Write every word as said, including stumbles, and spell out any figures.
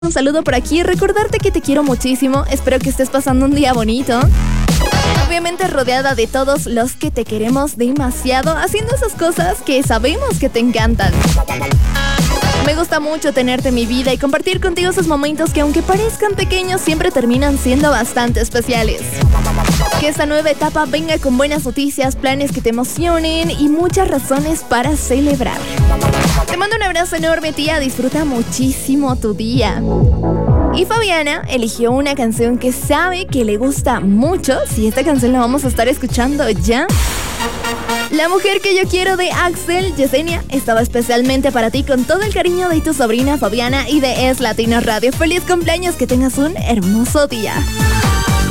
Un saludo por aquí, recordarte que te quiero muchísimo, espero que estés pasando un día bonito. Obviamente rodeada de todos los que te queremos demasiado, haciendo esas cosas que sabemos que te encantan. Me gusta mucho tenerte en mi vida y compartir contigo esos momentos que aunque parezcan pequeños siempre terminan siendo bastante especiales. Que esta nueva etapa venga con buenas noticias, planes que te emocionen y muchas razones para celebrar. Te mando un abrazo enorme, tía, disfruta muchísimo tu día. Y Fabiana eligió una canción que sabe que le gusta mucho. Si esta canción la vamos a estar escuchando ya. La mujer que yo quiero de Axel. Yesenia, estaba especialmente para ti con todo el cariño de tu sobrina Fabiana y de Es Latino Radio. Feliz cumpleaños, que tengas un hermoso día.